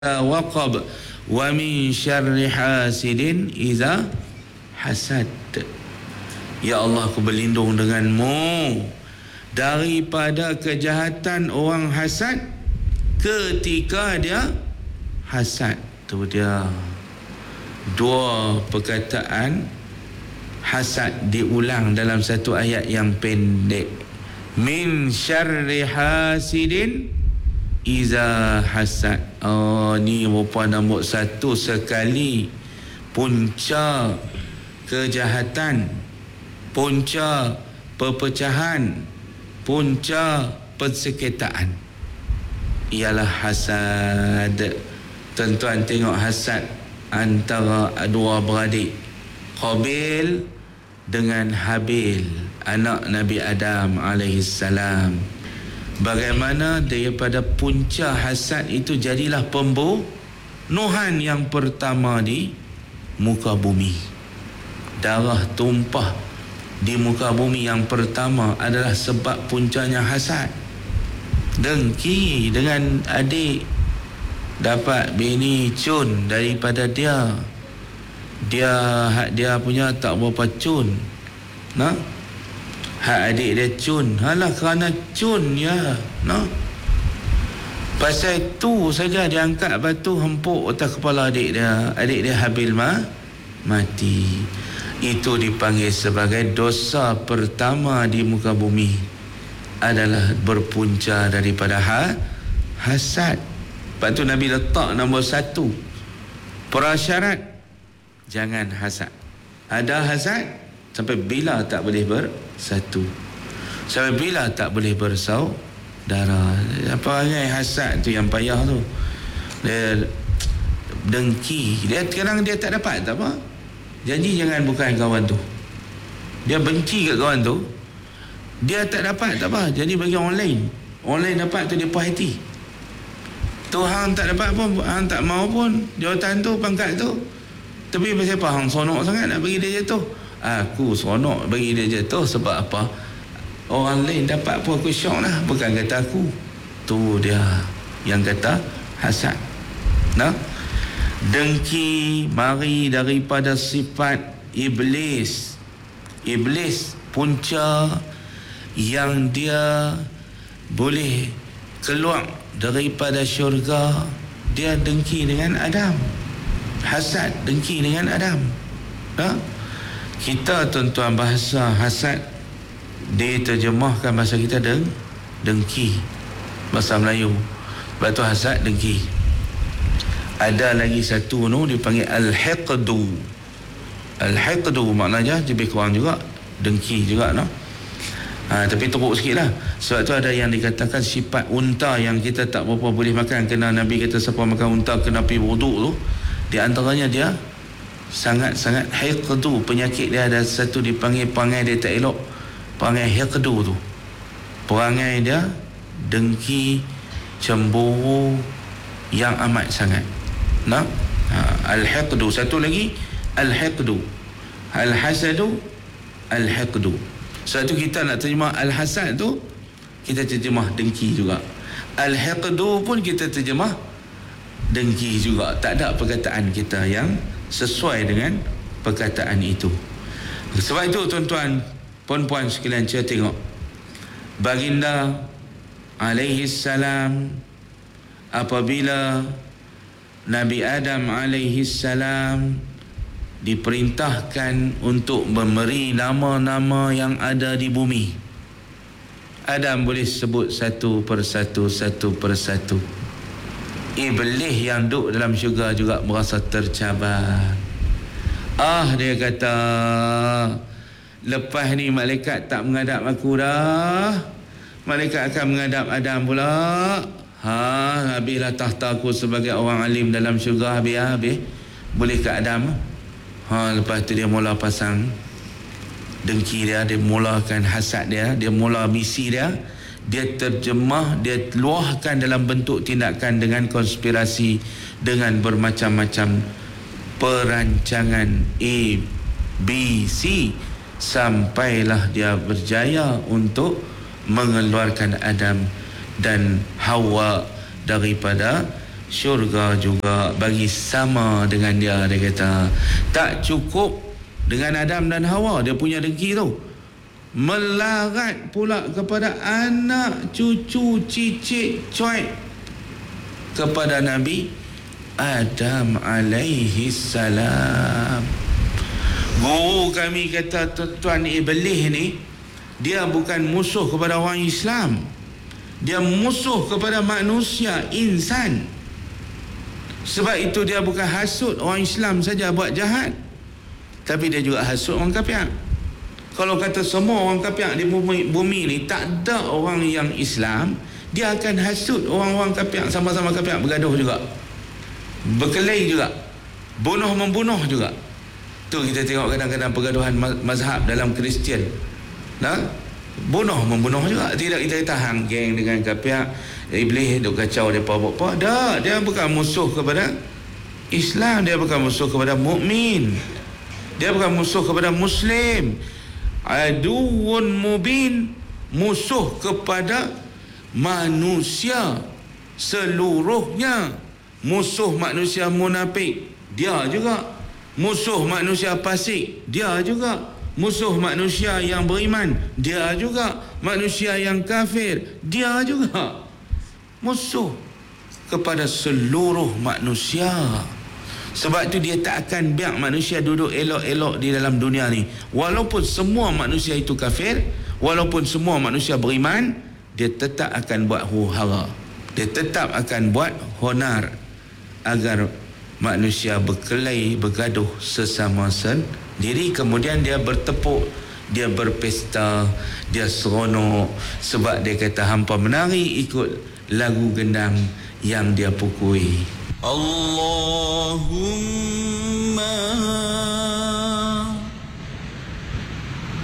waqab wa min syarri hasidin iza hasad. Ya Allah, aku berlindung denganmu daripada kejahatan orang hasad ketika dia hasad. Tu dia dua perkataan hasad diulang dalam satu ayat yang pendek. Min syarri hasidin iza hasad. Oh, ni rupa nombor satu sekali punca kejahatan, punca perpecahan, punca persengketaan ialah hasad. Tuan-tuan tengok hasad antara dua beradik, Qabil dengan Habil, anak Nabi Adam alaihissalam. Bagaimana daripada punca hasad itu jadilah pembunuhan yang pertama di muka bumi. Darah tumpah di muka bumi yang pertama adalah sebab puncanya hasad. Dengki dengan adik, dapat bini cun daripada dia. Dia punya tak berapa cun. Nah, hak adik dia cun. Halah, kerana cun ya. Nah, pasal tu saja dia angkat batu hempuk atas kepala adik dia. Adik dia Habil mati. Itu dipanggil sebagai dosa pertama di muka bumi, adalah berpunca daripada hasad. Lepas tu Nabi letak nombor satu prasyarat, jangan hasad. Ada hasad sampai bila tak boleh bersatu, sampai bila tak boleh bersaudara. Apa yang hasad tu yang payah tu, dia dengki. Dia sekarang dia tak dapat, tak apa, janji jangan bukan kawan tu. Dia benci kat kawan tu, dia tak dapat, tak apa, jadi bagi orang lain. Orang lain dapat tu dia puas hati. Tu hang tak dapat pun, hang tak mau pun jawatan tu, pangkat tu. Tapi pasal apa hang seronok sangat nak bagi dia jatuh? Aku seronok bagi dia jatuh sebab apa? Orang lain dapat pun aku syok lah, bukan kata aku. Tu dia yang kata hasad. Nah, dengki mari daripada sifat iblis. Iblis punca yang dia boleh keluar daripada syurga, dia dengki dengan Adam. Hasad, dengki dengan Adam. Ha? Kita tuan-tuan, bahasa hasad diterjemahkan bahasa kita dengki, bahasa Melayu. Lepas tu hasad, dengki. Ada lagi satu tu dipanggil al-hiqdu. Al-hiqdu maknanya lebih kurang juga dengki juga, no? Tapi teruk sikit lah. Sebab tu ada yang dikatakan sifat unta yang kita tak berapa boleh makan, kena Nabi kata siapa makan unta kena pergi wuduk tu. Di antaranya dia sangat-sangat hiqdu. Penyakit dia ada satu dipanggil perangai dia tak elok, perangai hiqdu tu. Perangai dia dengki, cemburu yang amat sangat. Nah, al-hiqdu. Satu lagi al-hiqdu, al-hasadu, al-hiqdu. Sebab tu kita nak terjemah al-hasad tu, kita terjemah dengki juga. Al-hiqdu pun kita terjemah dengki juga. Tak ada perkataan kita yang sesuai dengan perkataan itu. Sebab itu tuan-tuan, puan-puan sekalian, saya tengok baginda alaihi salam, apabila Nabi Adam alaihi salam diperintahkan untuk memberi nama-nama yang ada di bumi, Adam boleh sebut satu persatu. Iblis yang duduk dalam syurga juga merasa tercabar. Dia kata, lepas ni malaikat tak menghadap aku dah, malaikat akan menghadap Adam pula. Habislah tahta aku sebagai orang alim dalam syurga. Habis boleh ke Adam. Lepas tu dia mula pasang dengki dia, dia mulakan hasad dia, dia mula misi dia. Dia terjemah, dia luahkan dalam bentuk tindakan dengan konspirasi, dengan bermacam-macam perancangan A, B, C, sampailah dia berjaya untuk mengeluarkan Adam dan Hawa daripada syurga juga bagi sama dengan dia. Dia kata tak cukup dengan Adam dan Hawa, dia punya dengki tu, melarat pula kepada anak cucu cicit cuit kepada Nabi Adam alaihi salam. Guru kami kata, tuan Iblis ni dia bukan musuh kepada orang Islam, dia musuh kepada manusia, insan. Sebab itu dia bukan hasut orang Islam saja buat jahat, tapi dia juga hasut orang kafir. Kalau kata semua orang kafir di bumi ni tak ada orang yang Islam, dia akan hasut orang-orang kafir, sama-sama kafir, bergaduh juga, berkelahi juga, bunuh-membunuh juga. Tu kita tengok kadang-kadang pergaduhan mazhab dalam Kristian, bunuh-membunuh juga. Tidak kita kata hang geng dengan kafir, Iblis duk kacau dia apa-apa. Dah, dia bukan musuh kepada Islam, dia bukan musuh kepada mukmin, dia bukan musuh kepada Muslim. Aduun mubin, musuh kepada manusia seluruhnya. Musuh manusia munafik, dia juga. Musuh manusia fasik, dia juga. Musuh manusia yang beriman, dia juga. Manusia yang kafir, dia juga. Musuh kepada seluruh manusia. Sebab tu dia tak akan biar manusia duduk elok-elok di dalam dunia ni. Walaupun semua manusia itu kafir, walaupun semua manusia beriman, dia tetap akan buat huru-hara, dia tetap akan buat honar agar manusia berkelahi, bergaduh sesama sendiri. Kemudian dia bertepuk, dia berpesta, dia seronok sebab dia kata hampa menari ikut lagu gendang yang dia pukui. Allah